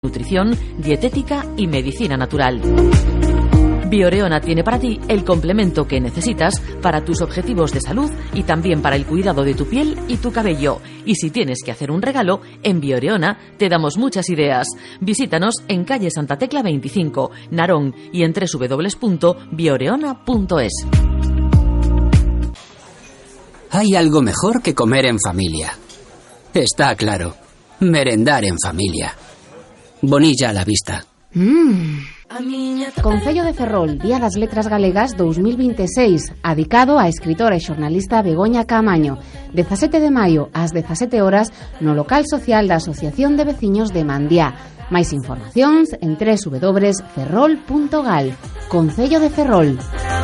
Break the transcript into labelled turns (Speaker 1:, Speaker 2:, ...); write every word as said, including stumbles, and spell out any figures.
Speaker 1: nutrición, dietética y medicina natural. Bioreona tiene para ti el complemento que necesitas para tus objetivos de salud y también para el cuidado de tu piel y tu cabello. Y si tienes que hacer un regalo, en Bioreona te damos muchas ideas. Visítanos en calle Santa Tecla veinticinco, Narón, y en doble u doble u doble u punto bioreona punto es.
Speaker 2: Hay algo mejor que comer en familia. Está claro. Merendar en familia. Bonilla a la vista.
Speaker 3: Mmm. Concello de Ferrol, Día das Letras Galegas dos mil veintiséis, adicado á escritora e xornalista Begoña Caamaño. dezasete de maio ás dezasete horas no local social da Asociación de Veciños de Mandiá. Máis informacións en doble u doble u doble u punto ferrol punto gal. Concello de Ferrol.